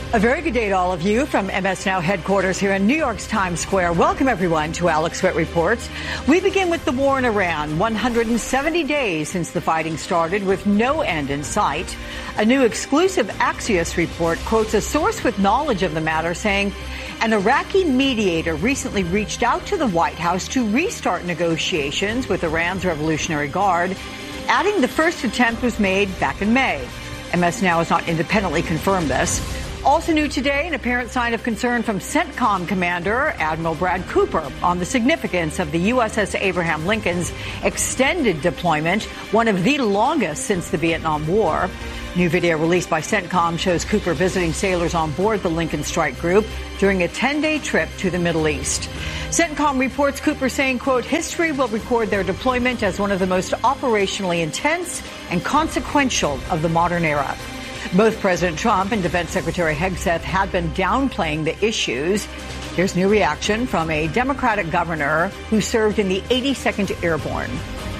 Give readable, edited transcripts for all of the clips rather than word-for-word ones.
A very good day to all of you from MS Now headquarters here in New York's Times Square. Welcome, everyone, to Alex Witt Reports. We begin with the war in Iran. 170 days since the fighting started with no end in sight. A new exclusive Axios report quotes a source with knowledge of the matter saying an Iraqi mediator recently reached out to the White House to restart negotiations with Iran's Revolutionary Guard, adding the first attempt was made back in May. MS Now has not independently confirmed this. Also new today, an apparent sign of concern from CENTCOM Commander Admiral Brad Cooper on the significance of the USS Abraham Lincoln's extended deployment, one of the longest since the Vietnam War. New video released by CENTCOM shows Cooper visiting sailors on board the Lincoln Strike Group during a 10-day trip to the Middle East. CENTCOM reports Cooper saying, quote, history will record their deployment as one of the most operationally intense and consequential of the modern era. Both President Trump and Defense Secretary Hegseth had been downplaying the issues. Here's new reaction from a Democratic governor who served in the 82nd Airborne.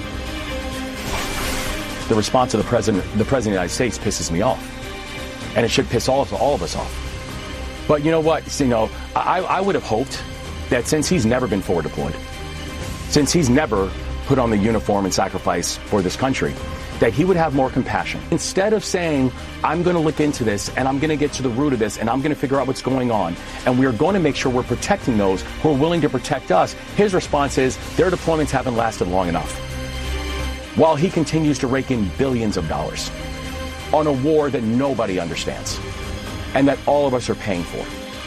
The response of the President of the United States pisses me off. And it should piss all of us off. But you know what? I would have hoped that since he's never been forward deployed, since he's never put on the uniform and sacrifice for this country, that he would have more compassion. Instead of saying, I'm going to look into this and I'm going to get to the root of this and I'm going to figure out what's going on and we're going to make sure we're protecting those who are willing to protect us, his response is their deployments haven't lasted long enough. While he continues to rake in billions of dollars on a war that nobody understands and that all of us are paying for.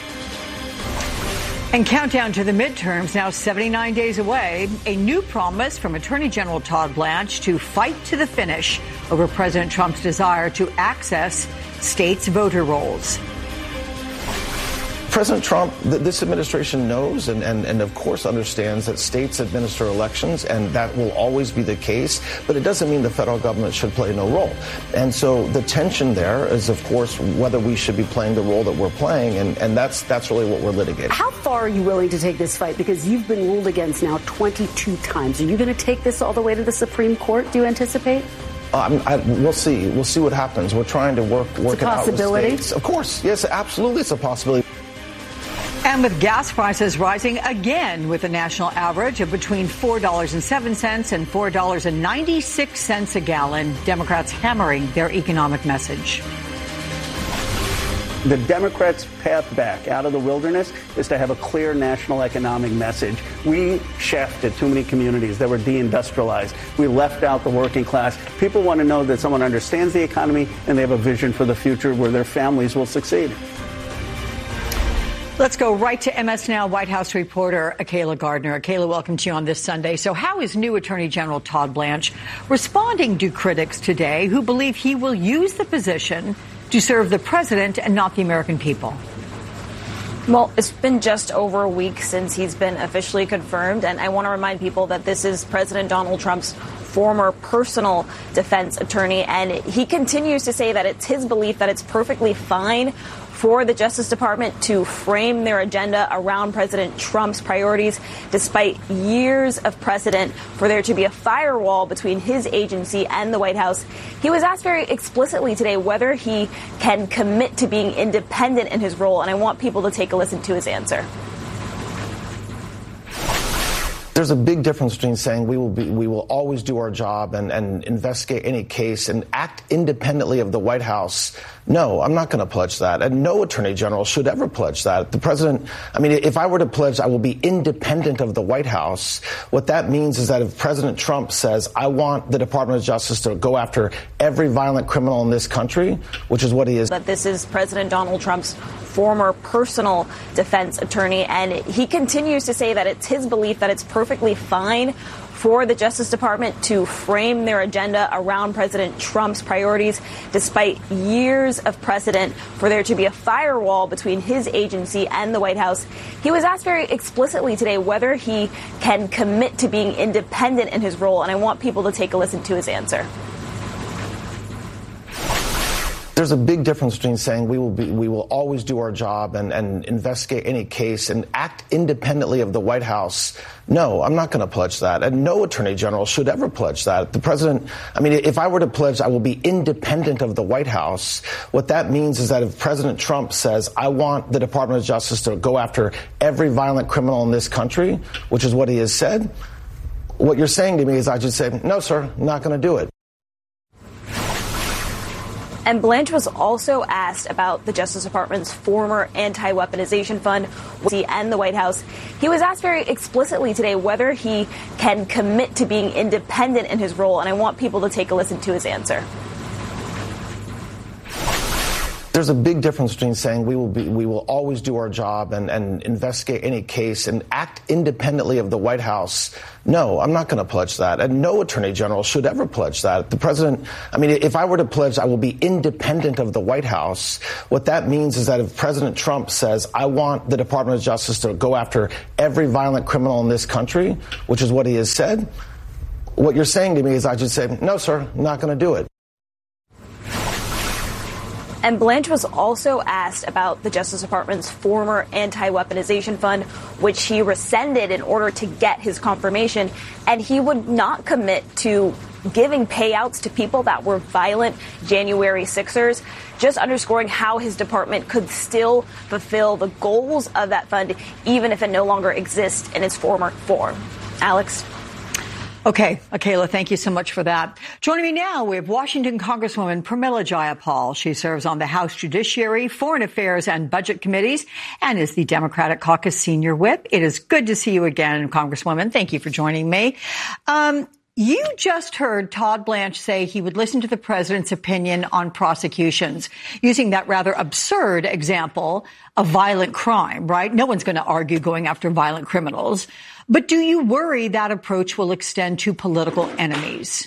And countdown to the midterms now 79 days away. A new promise from Attorney General Todd Blanche to fight to the finish over President Trump's desire to access states' voter rolls. President Trump, this administration knows and of course understands that states administer elections, and that will always be the case. But it doesn't mean the federal government should play no role. And so the tension there is, of course, whether we should be playing the role that we're playing, and that's really what we're litigating. How far are you willing to take this fight? Because you've been ruled against now 22 times. Are you going to take this all the way to the Supreme Court, do you anticipate? We'll see. We'll see what happens. We're trying to work it out with states. Of course. Yes, absolutely. It's a possibility. And with gas prices rising again with a national average of between $4.07 and $4.96 a gallon, Democrats hammering their economic message. The Democrats' path back out of the wilderness is to have a clear national economic message. We shafted too many communities that were deindustrialized. We left out the working class. People want to know that someone understands the economy and they have a vision for the future where their families will succeed. Let's go right to MS Now White House reporter Akayla Gardner. Akayla, welcome to you on this Sunday. So how is new Attorney General Todd Blanche responding to critics today who believe he will use the position to serve the president and not the American people? Well, it's been just over a week since he's been officially confirmed, and I want to remind people that this is President Donald Trump's former personal defense attorney, and he continues to say that it's his belief that it's perfectly fine for the Justice Department to frame their agenda around President Trump's priorities, despite years of precedent for there to be a firewall between his agency and the White House. He was asked very explicitly today whether he can commit to being independent in his role, and I want people to take a listen to his answer. There's a big difference between saying we will always do our job and investigate any case and act independently of the White House. No, I'm not going to pledge that. And no attorney general should ever pledge that. The president, if I were to pledge I will be independent of the White House, what that means is that if President Trump says, I want the Department of Justice to go after every violent criminal in this country, which is what he is. But this is President Donald Trump's former personal defense attorney, and he continues to say that it's his belief that it's perfectly fine for the Justice Department to frame their agenda around President Trump's priorities, despite years of precedent for there to be a firewall between his agency and the White House. He was asked very explicitly today whether he can commit to being independent in his role, and I want people to take a listen to his answer. There's a big difference between saying we will always do our job and investigate any case and act independently of the White House. No, I'm not going to pledge that. And no attorney general should ever pledge that. The president, if I were to pledge I will be independent of the White House, what that means is that if President Trump says, I want the Department of Justice to go after every violent criminal in this country, which is what he has said, what you're saying to me is I should say, no, sir, I'm not going to do it. And Blanche was also asked about the Justice Department's former anti-weaponization fund and the White House. He was asked very explicitly today whether he can commit to being independent in his role, and I want people to take a listen to his answer. There's a big difference between saying we will always do our job and investigate any case and act independently of the White House. No, I'm not going to pledge that. And no attorney general should ever pledge that. The president, if I were to pledge I will be independent of the White House, what that means is that if President Trump says, I want the Department of Justice to go after every violent criminal in this country, which is what he has said, what you're saying to me is I should say, no, sir, I'm not going to do it. And Blanche was also asked about the Justice Department's former anti-weaponization fund, which he rescinded in order to get his confirmation. And he would not commit to giving payouts to people that were violent January 6ers, just underscoring how his department could still fulfill the goals of that fund, even if it no longer exists in its former form. Alex. Okay, Akayla, thank you so much for that. Joining me now, we have Washington Congresswoman Pramila Jayapal. She serves on the House Judiciary, Foreign Affairs, and Budget Committees, and is the Democratic Caucus Senior Whip. It is good to see you again, Congresswoman. Thank you for joining me. You just heard Todd Blanche say he would listen to the president's opinion on prosecutions, using that rather absurd example of violent crime, right? No one's going to argue going after violent criminals. But do you worry that approach will extend to political enemies?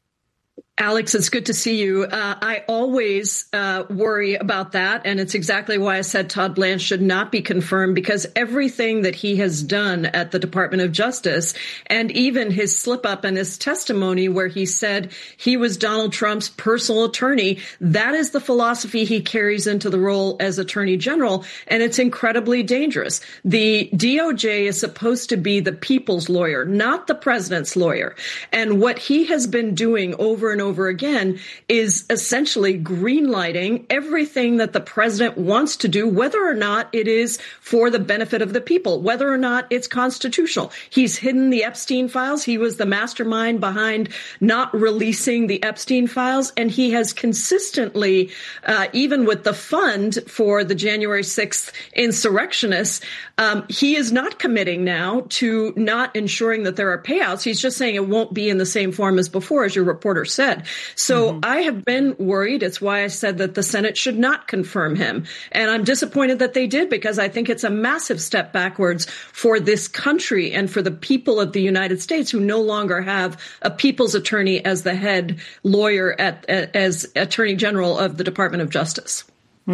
Alex, it's good to see you. I always worry about that, and it's exactly why I said Todd Blanche should not be confirmed, because everything that he has done at the Department of Justice, and even his slip-up and his testimony where he said he was Donald Trump's personal attorney, that is the philosophy he carries into the role as Attorney General, and it's incredibly dangerous. The DOJ is supposed to be the people's lawyer, not the president's lawyer, and what he has been doing over and over again is essentially greenlighting everything that the president wants to do, whether or not it is for the benefit of the people, whether or not it's constitutional. He's hidden the Epstein files. He was the mastermind behind not releasing the Epstein files. And he has consistently, even with the fund for the January 6th insurrectionists, he is not committing now to not ensuring that there are payouts. He's just saying it won't be in the same form as before, as your reporter said. So I have been worried. It's why I said that the Senate should not confirm him. And I'm disappointed that they did, because I think it's a massive step backwards for this country and for the people of the United States, who no longer have a people's attorney as the head lawyer as Attorney General of the Department of Justice.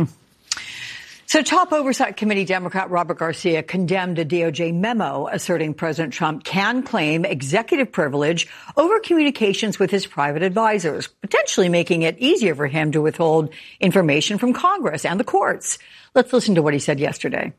So top Oversight Committee Democrat Robert Garcia condemned a DOJ memo asserting President Trump can claim executive privilege over communications with his private advisors, potentially making it easier for him to withhold information from Congress and the courts. Let's listen to what he said yesterday.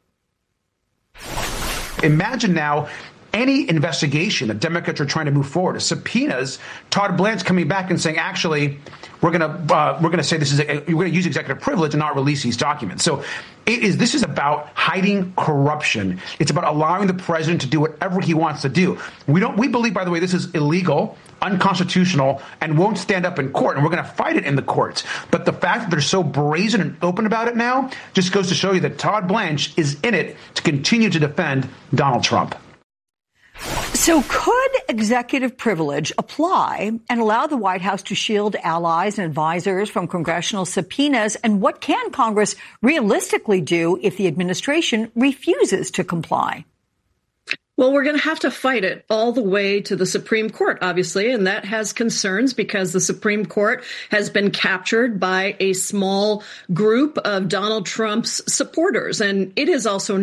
Imagine now any investigation that Democrats are trying to move forward, subpoenas, Todd Blanche coming back and saying, actually, we're going to say we're going to use executive privilege and not release these documents. So this is about hiding corruption. It's about allowing the president to do whatever he wants to do. We believe, by the way, this is illegal, unconstitutional, and won't stand up in court, and we're going to fight it in the courts. But the fact that they're so brazen and open about it now just goes to show you that Todd Blanche is in it to continue to defend Donald Trump. So could executive privilege apply and allow the White House to shield allies and advisors from congressional subpoenas? And what can Congress realistically do if the administration refuses to comply? Well, we're going to have to fight it all the way to the Supreme Court, obviously, and that has concerns because the Supreme Court has been captured by a small group of Donald Trump's supporters, and it is also not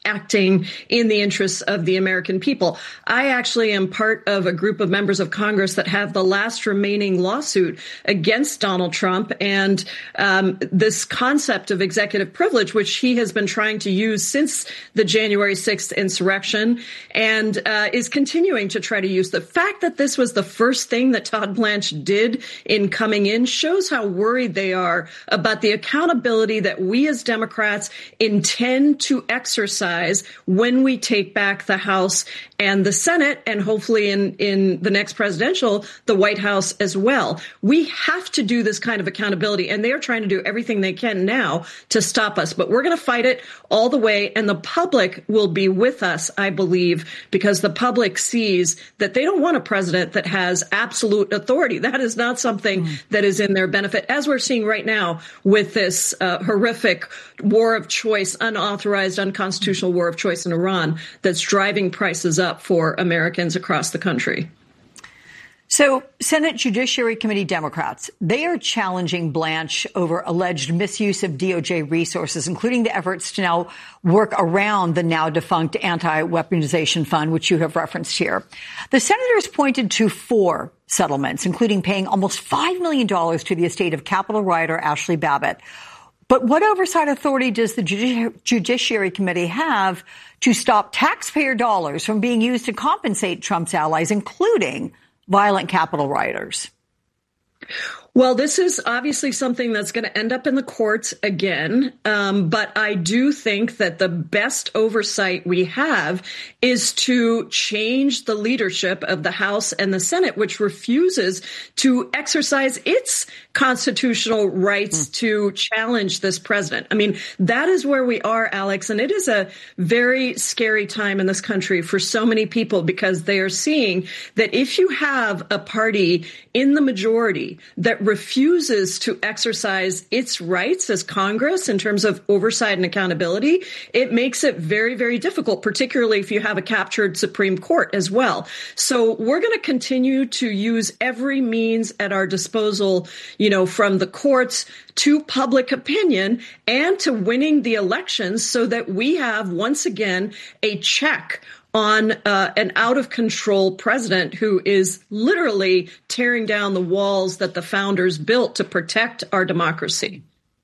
acting in the interests of the American people. I actually am part of a group of members of Congress that have the last remaining lawsuit against Donald Trump, and this concept of executive privilege, which he has been trying to use since the January 6th insurrection, and is continuing to try to use. The fact that this was the first thing that Todd Blanche did in coming in shows how worried they are about the accountability that we as Democrats intend to exercise when we take back the House and the Senate, and hopefully in the next presidential, the White House as well. We have to do this kind of accountability, and they are trying to do everything they can now to stop us. But we're going to fight it all the way, and the public will be with us, I believe, because the public sees that they don't want a president that has absolute authority. That is not something that is in their benefit, as we're seeing right now with this horrific war of choice, unauthorized, unconstitutional war of choice in Iran that's driving prices up for Americans across the country. So Senate Judiciary Committee Democrats, they are challenging Blanche over alleged misuse of DOJ resources, including the efforts to now work around the now defunct anti-weaponization fund, which you have referenced here. The senators pointed to 4 settlements, including paying almost $5 million to the estate of Capitol rioter Ashley Babbitt. But what oversight authority does the Judiciary Committee have to stop taxpayer dollars from being used to compensate Trump's allies, including violent Capitol rioters? Well, this is obviously something that's going to end up in the courts again. But I do think that the best oversight we have is to change the leadership of the House and the Senate, which refuses to exercise its constitutional rights to challenge this president. I mean, that is where we are, Alex. And it is a very scary time in this country for so many people, because they are seeing that if you have a party in the majority that refuses to exercise its rights as Congress in terms of oversight and accountability, it makes it very, very difficult, particularly if you have a captured Supreme Court as well. So we're going to continue to use every means at our disposal, from the courts to public opinion and to winning the elections, so that we have, once again, a check on an out-of-control president who is literally tearing down the walls that the founders built to protect our democracy.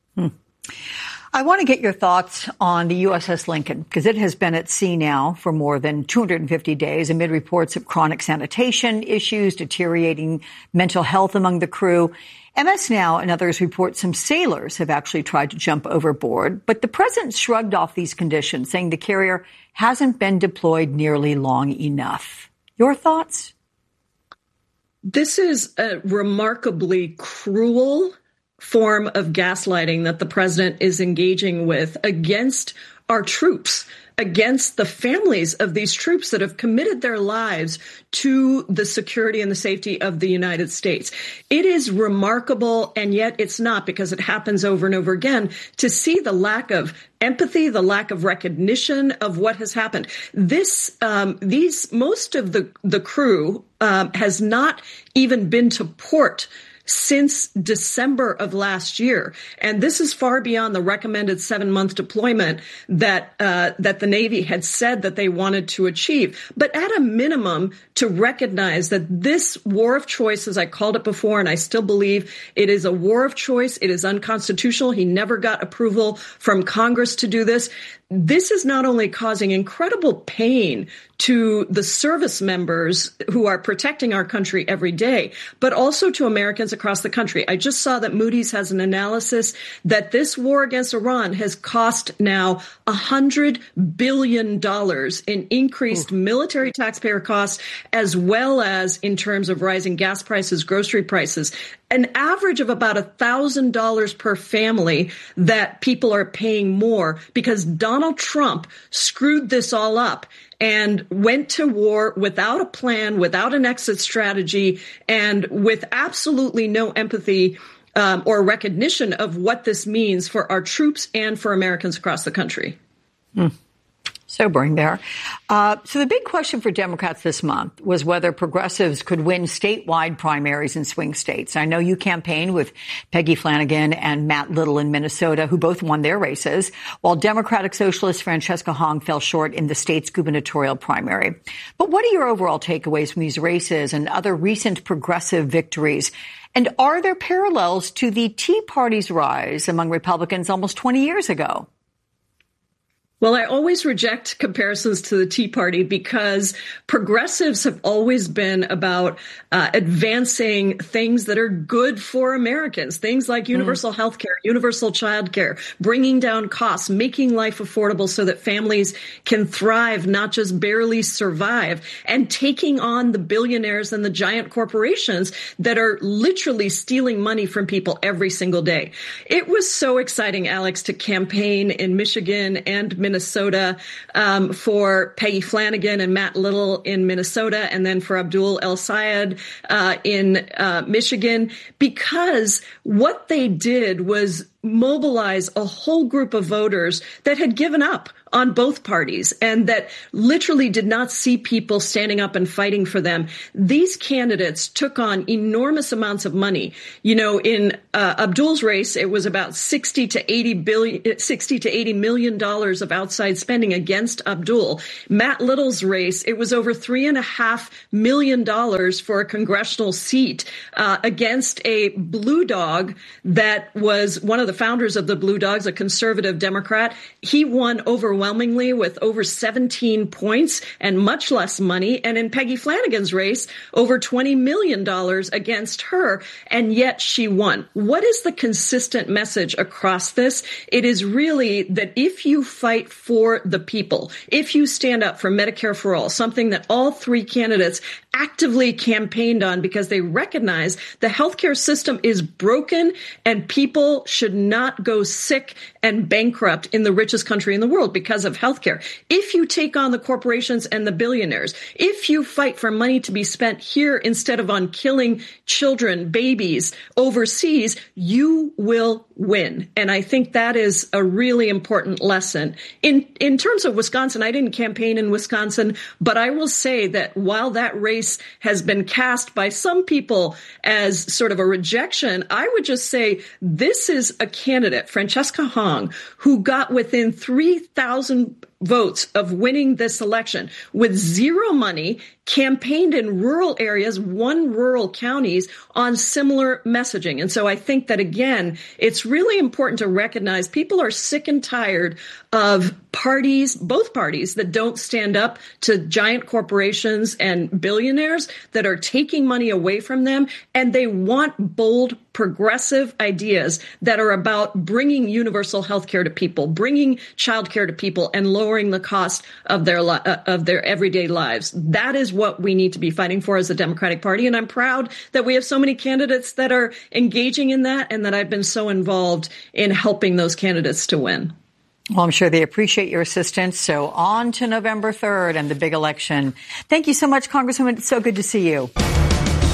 I want to get your thoughts on the USS Lincoln, because it has been at sea now for more than 250 days amid reports of chronic sanitation issues, deteriorating mental health among the crew. MS Now and others report some sailors have actually tried to jump overboard, but the president shrugged off these conditions, saying the carrier hasn't been deployed nearly long enough. Your thoughts? This is a remarkably cruel form of gaslighting that the president is engaging with against our troops, against the families of these troops that have committed their lives to the security and the safety of the United States. It is remarkable, and yet it's not, because it happens over and over again, to see the lack of empathy, the lack of recognition of what has happened. Most of the crew has not even been to port since December of last year. And this is far beyond the recommended 7-month deployment that the Navy had said that they wanted to achieve. But at a minimum, to recognize that this war of choice, as I called it before, and I still believe it is a war of choice, it is unconstitutional. He never got approval from Congress to do this. This is not only causing incredible pain to the service members who are protecting our country every day, but also to Americans across the country. I just saw that Moody's has an analysis that this war against Iran has cost now $100 billion in increased military taxpayer costs, as well as in terms of rising gas prices, grocery prices. An average of about $1,000 per family that people are paying more because Donald Trump screwed this all up and went to war without a plan, without an exit strategy, and with absolutely no empathy or recognition of what this means for our troops and for Americans across the country. Sobering there. So the big question for Democrats this month was whether progressives could win statewide primaries in swing states. I know you campaigned with Peggy Flanagan and Matt Little in Minnesota, who both won their races, while Democratic Socialist Francesca Hong fell short in the state's gubernatorial primary. But what are your overall takeaways from these races and other recent progressive victories? And are there parallels to the Tea Party's rise among Republicans almost 20 years ago? Well, I always reject comparisons to the Tea Party because progressives have always been about advancing things that are good for Americans, things like universal health care, universal child care, bringing down costs, making life affordable so that families can thrive, not just barely survive, and taking on the billionaires and the giant corporations that are literally stealing money from people every single day. It was so exciting, Alex, to campaign in Michigan and Minnesota for Peggy Flanagan and Matt Little in Minnesota, and then for Abdul El-Sayed in Michigan, because what they did was mobilize a whole group of voters that had given up on both parties and that literally did not see people standing up and fighting for them. These candidates took on enormous amounts of money. You know, in Abdul's race, it was about $60 to $80 million of outside spending against Abdul. Matt Little's race, it was over $3.5 million for a congressional seat against a blue dog that was one of the founders of the Blue Dogs, a conservative Democrat. He won overwhelmingly with over 17 points and much less money. And in Peggy Flanagan's race, over $20 million against her, and yet she won. What is the consistent message across this? It is really that if you fight for the people, if you stand up for Medicare for All, something that all three candidates actively campaigned on because they recognize the healthcare system is broken and people should not go sick and bankrupt in the richest country in the world because of healthcare. If you take on the corporations and the billionaires, if you fight for money to be spent here instead of on killing children, babies overseas, you will win. And I think that is a really important lesson. In terms of Wisconsin, I didn't campaign in Wisconsin, but I will say that while that race has been cast by some people as sort of a rejection, I would just say this is a candidate, Francesca Hong, who got within 3,000 votes of winning this election with zero money, campaigned in rural areas, won rural counties on similar messaging. And so I think that, again, it's really important to recognize people are sick and tired of parties, both parties, that don't stand up to giant corporations and billionaires that are taking money away from them. And they want bold, progressive ideas that are about bringing universal health care to people, bringing child care to people, and lowering the cost of their everyday lives. That is what we need to be fighting for as a Democratic Party. And I'm proud that we have so many candidates that are engaging in that and that I've been so involved in helping those candidates to win. Well, I'm sure they appreciate your assistance. So on to November 3rd and the big election. Thank you so much, Congresswoman. It's so good to see you.